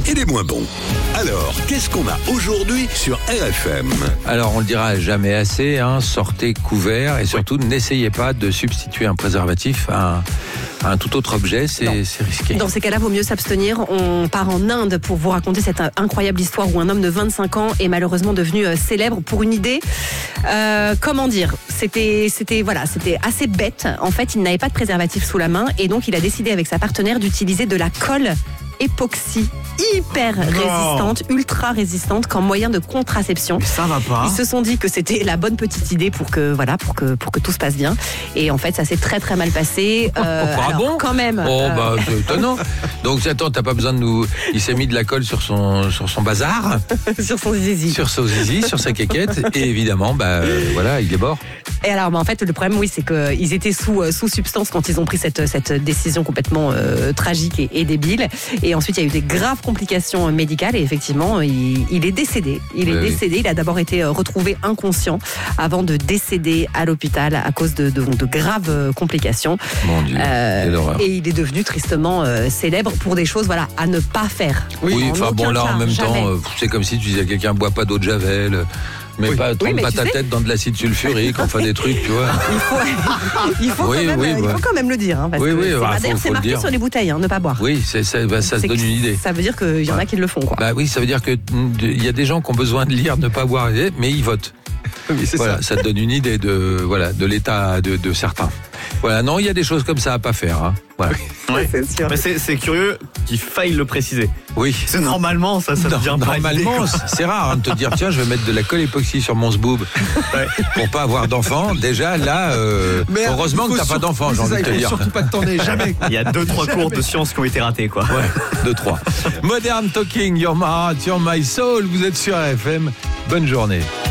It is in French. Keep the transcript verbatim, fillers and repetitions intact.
et les moins bons. Alors, qu'est-ce qu'on a aujourd'hui sur R F M ? Alors, on le dira jamais assez, hein, sortez couverts et surtout n'essayez pas de substituer un préservatif à un, à un tout autre objet, c'est, c'est risqué. Dans ces cas-là, vaut mieux s'abstenir. On part en Inde pour vous raconter cette incroyable histoire où un homme de vingt-cinq ans est malheureusement devenu célèbre pour une idée. Euh, comment dire ? C'était, c'était, voilà, c'était assez bête. En fait, il n'avait pas de préservatif sous la main et donc il a décidé avec sa partenaire d'utiliser de la colle époxy hyper résistante, ultra résistante comme moyen de contraception. Mais ça va pas. Ils se sont dit que c'était la bonne petite idée pour que voilà, pour que pour que tout se passe bien. Et en fait, ça s'est très très mal passé. Euh, oh, alors, bon quand même. Oh euh... bah c'est étonnant. Donc attends, t'as pas besoin de nous. Il s'est mis de la colle sur son sur son bazar, sur son zizi, sur son zizi, sur sa quéquette, et évidemment, bah euh, voilà, il est mort. Et alors, bah, en fait, le problème, oui, c'est qu'ils étaient sous euh, sous substance quand ils ont pris cette cette décision complètement euh, tragique et, et débile. Et ensuite, il y a eu des graves complications médicales et effectivement, il, il est décédé. Il est oui, décédé. Oui. Il a d'abord été retrouvé inconscient avant de décéder à l'hôpital à cause de, de, de graves complications. Mon Dieu, euh, quelle horreur. Et il est devenu tristement euh, célèbre pour des choses, voilà, à ne pas faire. Oui, enfin bon, là, cas, en même jamais. temps, euh, c'est comme si tu disais à quelqu'un bois pas d'eau de javel. Mais oui. pas, trompe oui, pas ta sais... tête dans de l'acide sulfurique, enfin des trucs, tu vois. Il faut, il faut, oui, quand, même, oui, il bah... faut quand même le dire. Hein, parce oui, que oui, c'est, bah, bah, faut, c'est faut marqué sur les bouteilles, hein, ne pas boire. Oui, c'est, c'est, bah, ça c'est se donne une idée. Ça veut dire qu'il y en a qui le font, quoi. Bah oui, ça veut dire qu'il y a des gens qui ont besoin de lire, ne pas boire, mais ils votent. Oui, c'est voilà, ça. ça te donne une idée de, voilà, de l'état de, de certains. Voilà, non, il y a des choses comme ça à pas faire. Hein. Voilà. Ouais. C'est sûr. Mais c'est, c'est curieux qu'il faille le préciser. Oui. C'est normalement, ça, ça non, devient normalement, idée, c'est rare hein, de te dire tiens, je vais mettre de la colle époxy sur mon zboob ouais. pour pas avoir d'enfant. Déjà là, euh, mais heureusement que t'as pas d'enfant, j'ai envie de te dire. Surtout pas que t'en aies jamais. Il y a deux trois jamais. cours de sciences qui ont été ratés, quoi. Ouais, deux trois. Modern Talking, Your My Heart, Your My Soul. Vous êtes sur R F M. Bonne journée.